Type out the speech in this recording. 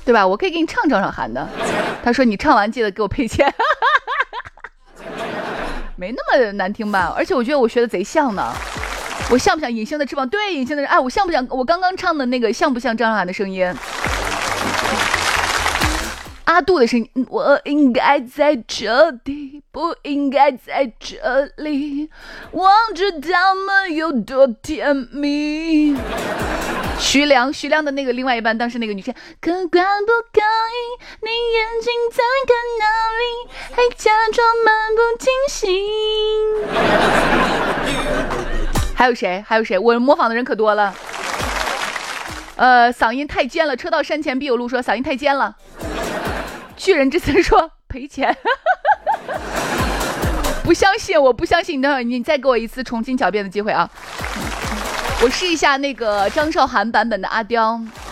对吧？我可以给你唱张韶涵的。他说你唱完记得给我赔钱。没那么难听吧？而且我觉得我学的贼像呢。我像不像隐形的翅膀？对，隐形的人。哎，我像不像我刚刚唱的那个？像不像张韶涵的声音？阿杜的声音，我应该在这里，不应该在这里，忘记他们有多甜蜜。徐良的那个另外一半，当时那个女生，可管不可以？你眼睛在看哪里？还假装漫不经心。还有谁？我模仿的人可多了。嗓音太尖了，车到山前必有路说嗓音太尖了。巨人之森说赔钱。不相信，我不相信，等会儿你再给我一次重新狡辩的机会啊！我试一下那个张韶涵版本的阿刁。